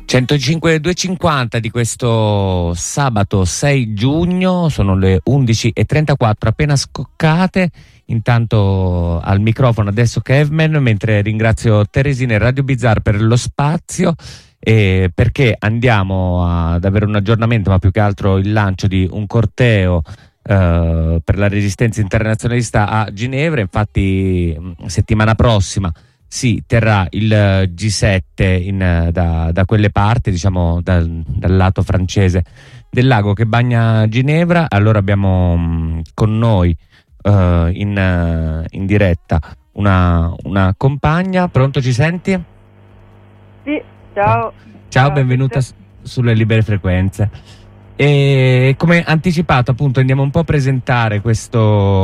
105 250 di questo sabato 6 giugno, sono le 11:34 appena scoccate. Intanto al microfono adesso Kevman, mentre ringrazio Teresina e Radio Bizzarre per lo spazio, perché andiamo ad avere un aggiornamento, ma più che altro il lancio di un corteo per la resistenza internazionalista a Ginevra. Infatti settimana prossima si terrà il G7 da quelle parti, diciamo dal lato francese del lago che bagna Ginevra. Allora abbiamo con noi in diretta una compagna. Pronto, ci senti? Sì, ciao. Ciao, benvenuta sulle libere frequenze. E come anticipato, appunto, andiamo un po' a presentare questa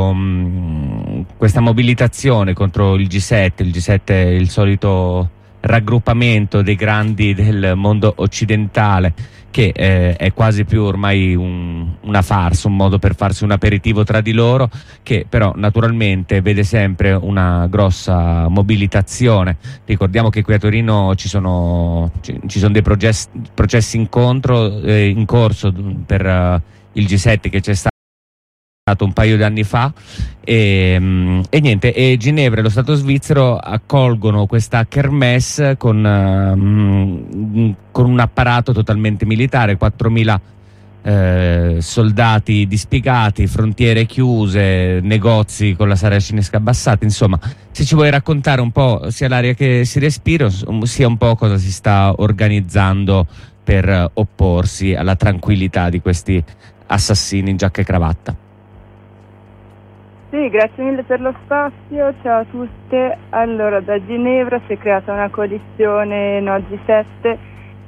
mobilitazione contro il G7. Il G7 è il solito raggruppamento dei grandi del mondo occidentale, che è quasi più ormai una farsa, un modo per farsi un aperitivo tra di loro, che però naturalmente vede sempre una grossa mobilitazione. Ricordiamo che qui a Torino ci sono dei processi in corso per il G7 che c'è stato un paio di anni fa, e niente, e Ginevra e lo Stato svizzero accolgono questa kermesse con un apparato totalmente militare, 4.000 soldati dispiegati, frontiere chiuse, negozi con la saracinesca abbassata. Insomma, se ci vuoi raccontare un po' sia l'aria che si respira, sia un po' cosa si sta organizzando per opporsi alla tranquillità di questi assassini in giacca e cravatta. Sì, grazie mille per lo spazio, ciao a tutte. Allora, da Ginevra si è creata una coalizione No G7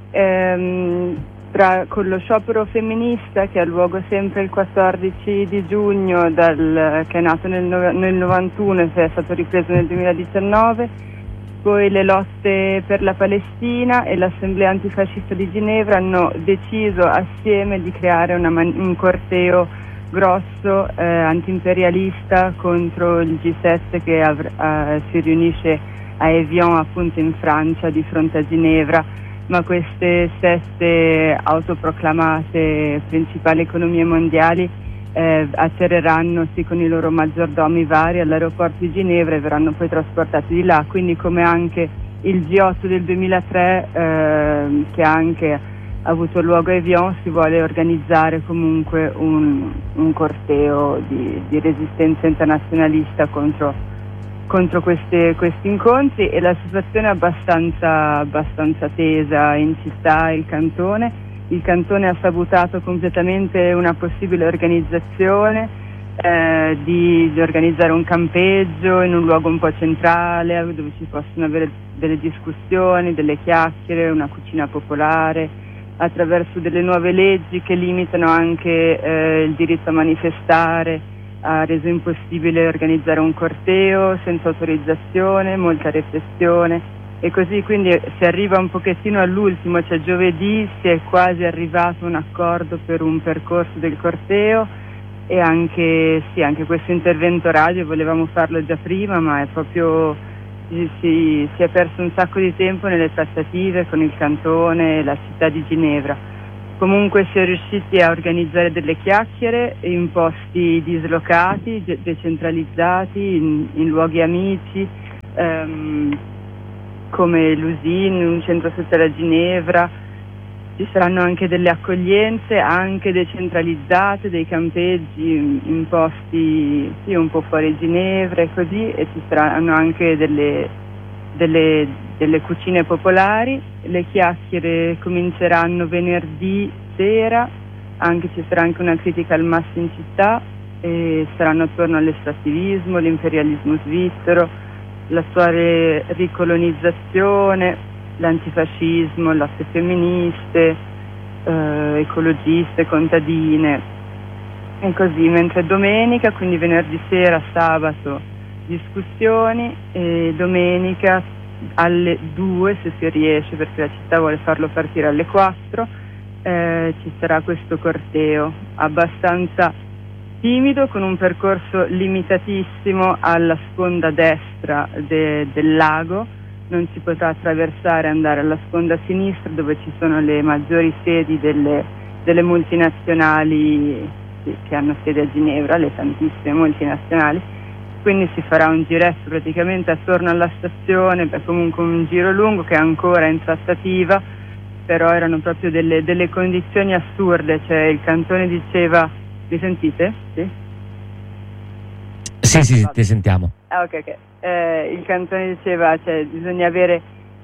con lo sciopero femminista che ha luogo sempre il 14 di giugno, che è nato nel 91 e è stato ripreso nel 2019, poi le lotte per la Palestina e l'Assemblea Antifascista di Ginevra hanno deciso assieme di creare un corteo grosso antiimperialista contro il G7 che si riunisce a Evian, appunto in Francia, di fronte a Ginevra. Ma queste 7 autoproclamate principali economie mondiali atterreranno con i loro maggiordomi vari all'aeroporto di Ginevra e verranno poi trasportati di là, quindi come anche il G8 del 2003 che anche ha avuto luogo a Evian, si vuole organizzare comunque un corteo di resistenza internazionalista contro questi incontri, e la situazione è abbastanza tesa in città. Il cantone ha sabotato completamente una possibile organizzazione di organizzare un campeggio in un luogo un po' centrale dove si possono avere delle discussioni, delle chiacchiere, una cucina popolare, attraverso delle nuove leggi che limitano anche il diritto a manifestare. Ha reso impossibile organizzare un corteo senza autorizzazione, molta repressione e così, quindi si arriva un pochettino all'ultimo, cioè giovedì si è quasi arrivato a un accordo per un percorso del corteo, e anche questo intervento radio volevamo farlo già prima, ma è proprio si è perso un sacco di tempo nelle trattative con il cantone e la città di Ginevra. Comunque si è riusciti a organizzare delle chiacchiere in posti dislocati, decentralizzati, in luoghi amici, come l'Usine, un centro sociale a Ginevra. Ci saranno anche delle accoglienze, anche decentralizzate, dei campeggi in posti un po' fuori Ginevra e così, e ci saranno anche delle cucine popolari. Le chiacchiere cominceranno venerdì sera, ci sarà anche una critica al MAS in città, e saranno attorno all'estrattivismo, l'imperialismo svizzero, la sua ricolonizzazione, l'antifascismo, le lotte femministe, ecologiste, contadine e così. Mentre domenica, quindi venerdì sera, sabato, discussioni, e domenica alle 2, se si riesce, perché la città vuole farlo partire alle 4, ci sarà questo corteo abbastanza timido, con un percorso limitatissimo alla sponda destra del lago, non si potrà attraversare e andare alla sponda sinistra, dove ci sono le maggiori sedi delle multinazionali che hanno sede a Ginevra, le tantissime multinazionali. Quindi si farà un giretto praticamente attorno alla stazione, comunque un giro lungo che è ancora in trattativa, però erano proprio delle condizioni assurde, cioè il cantone diceva, mi sentite? Sì? Sì, ti sentiamo. Ok. Il cantone diceva, cioè bisogna avere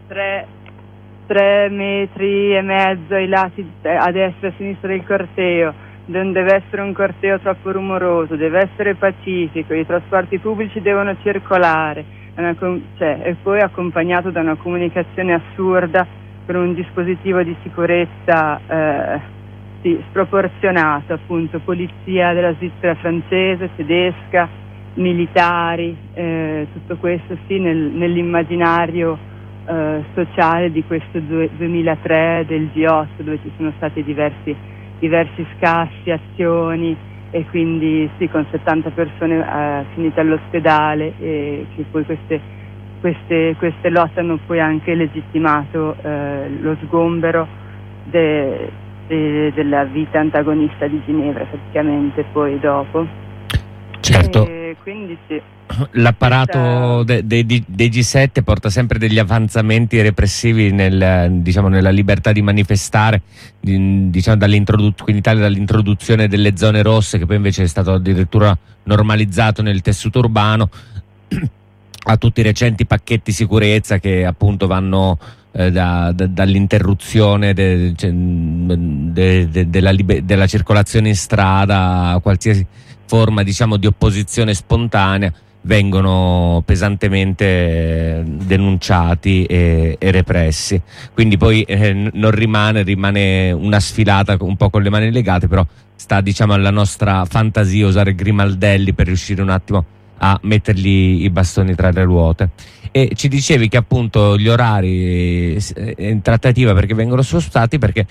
3 metri e mezzo ai lati, a destra e a sinistra del corteo, non deve essere un corteo troppo rumoroso, deve essere pacifico, i trasporti pubblici devono circolare, e poi accompagnato da una comunicazione assurda per un dispositivo di sicurezza sproporzionato, appunto, polizia della Svizzera francese, tedesca, militari, tutto questo nell'immaginario sociale di questo 2003 del G8, dove ci sono stati diversi scassi, azioni, e quindi con 70 persone finite all'ospedale, e che poi queste lotte hanno poi anche legittimato lo sgombero della vita antagonista di Ginevra, praticamente, poi dopo. Certo. Quindi sì. L'apparato dei G7 porta sempre degli avanzamenti repressivi nella libertà di manifestare, quindi in Italia dall'introduzione delle zone rosse, che poi invece è stato addirittura normalizzato nel tessuto urbano, a tutti i recenti pacchetti sicurezza che appunto vanno dall'interruzione della circolazione in strada a qualsiasi forma di opposizione spontanea, vengono pesantemente denunciati e repressi. Quindi poi non rimane una sfilata un po' con le mani legate, però sta alla nostra fantasia usare grimaldelli per riuscire un attimo a mettergli i bastoni tra le ruote. E ci dicevi che appunto gli orari in trattativa perché vengono spostati, perché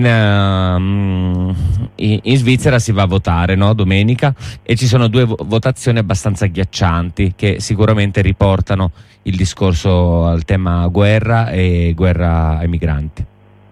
in Svizzera si va a votare, no? Domenica, e ci sono 2 votazioni abbastanza agghiaccianti che sicuramente riportano il discorso al tema guerra e guerra ai migranti.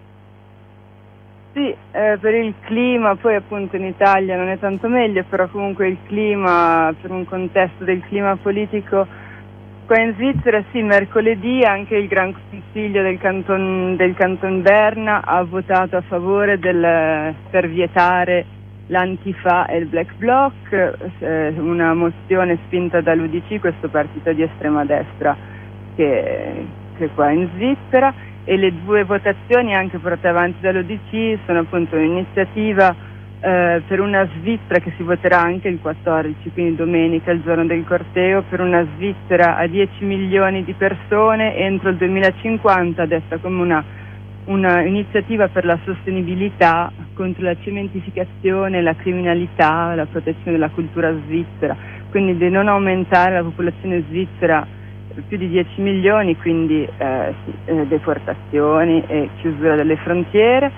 Sì, per il clima, poi appunto in Italia non è tanto meglio, però comunque il clima, per un contesto del clima politico, qua in Svizzera sì, mercoledì anche il Gran Consiglio del Canton Berna ha votato a favore per vietare l'Antifa e il Black Bloc, una mozione spinta dall'UDC, questo partito di estrema destra che è qua in Svizzera. E le 2 votazioni anche portate avanti dall'UDC sono appunto un'iniziativa per una Svizzera che si voterà anche il 14, quindi domenica, il giorno del corteo, per una Svizzera a 10 milioni di persone entro il 2050, detta come una iniziativa per la sostenibilità, contro la cementificazione, la criminalità, la protezione della cultura svizzera, quindi di non aumentare la popolazione svizzera più di 10 milioni, quindi deportazioni e chiusura delle frontiere,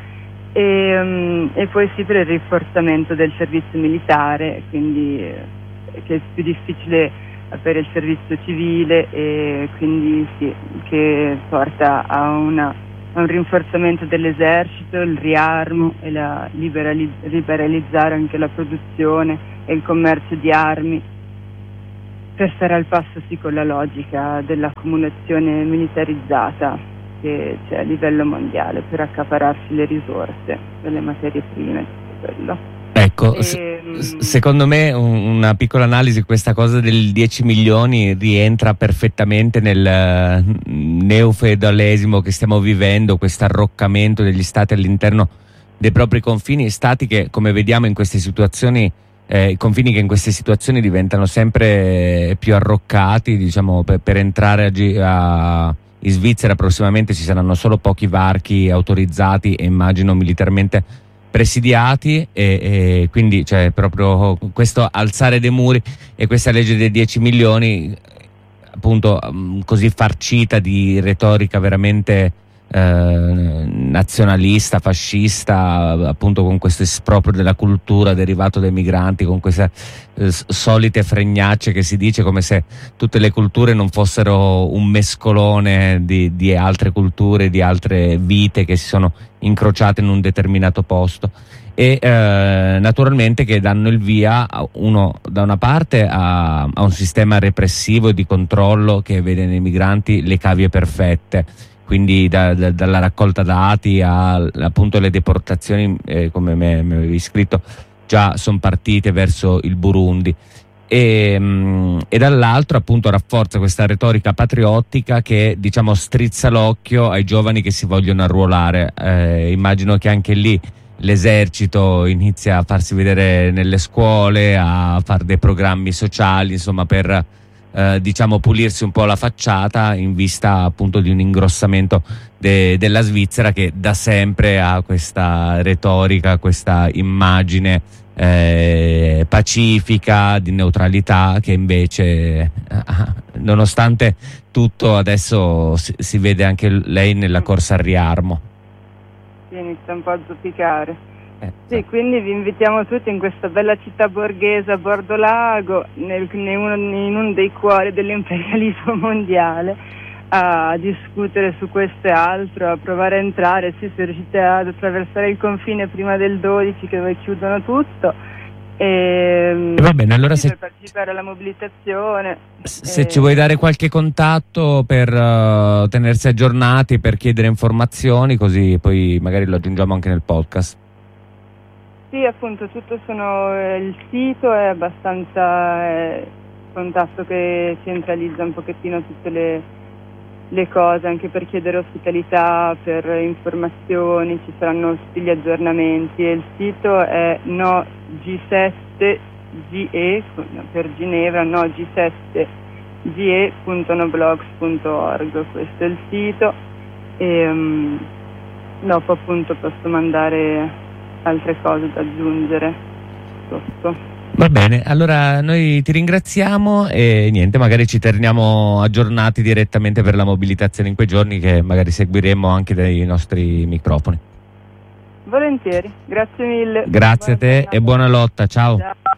e poi sì, per il rafforzamento del servizio militare, quindi che è più difficile per il servizio civile, e quindi sì, che porta a un rinforzamento dell'esercito, il riarmo e liberalizzare anche la produzione e il commercio di armi, per stare al passo sì con la logica dell'accumulazione militarizzata che c'è a livello mondiale per accapararsi le risorse delle materie prime, tutto quello. Ecco, secondo me una piccola analisi, questa cosa del 10 milioni rientra perfettamente nel neofeudalesimo che stiamo vivendo, questo arroccamento degli stati all'interno dei propri confini, stati che, come vediamo in queste situazioni, i confini che in queste situazioni diventano sempre più arroccati, per entrare in Svizzera prossimamente ci saranno solo pochi varchi autorizzati e immagino militarmente presidiati, e quindi proprio questo alzare dei muri e questa legge dei 10 milioni appunto così farcita di retorica veramente nazionalista, fascista, appunto con questo esproprio della cultura derivato dai migranti, con queste solite fregnacce che si dice, come se tutte le culture non fossero un mescolone di altre culture, di altre vite che si sono incrociate in un determinato posto. E naturalmente che danno il via da una parte a un sistema repressivo e di controllo che vede nei migranti le cavie perfette, quindi dalla raccolta dati appunto le deportazioni, come mi avevi scritto, già sono partite verso il Burundi. E dall'altro appunto rafforza questa retorica patriottica che, diciamo, strizza l'occhio ai giovani che si vogliono arruolare. Immagino che anche lì l'esercito inizia a farsi vedere nelle scuole, a fare dei programmi sociali, insomma, per diciamo pulirsi un po' la facciata in vista appunto di un ingrossamento della Svizzera, che da sempre ha questa retorica, questa immagine pacifica, di neutralità, che invece nonostante tutto adesso si vede anche lei nella corsa al riarmo. Sì, inizia un po' a zoppicare. Sì, quindi vi invitiamo tutti in questa bella città borghese a bordo lago, in uno dei cuori dell'imperialismo mondiale, a discutere su questo e altro, a provare a entrare. Sì, se riuscite ad attraversare il confine prima del 12, che poi chiudono tutto, va bene, allora per partecipare alla mobilitazione. Se ci vuoi dare qualche contatto per tenersi aggiornati, per chiedere informazioni, così poi magari lo aggiungiamo anche nel podcast. Sì, appunto, tutto il sito è abbastanza contatto che centralizza un pochettino tutte le cose, anche per chiedere ospitalità, per informazioni, ci saranno tutti gli aggiornamenti, e il sito è G7GE per Ginevra, G7GE.noblogs.org, questo è il sito, e dopo appunto posso mandare altre cose da aggiungere sotto. Va bene, allora noi ti ringraziamo e niente, magari ci terreniamo aggiornati direttamente per la mobilitazione in quei giorni, che magari seguiremo anche dai nostri microfoni. Volentieri, grazie mille. Grazie a te e buona lotta, ciao. Ciao.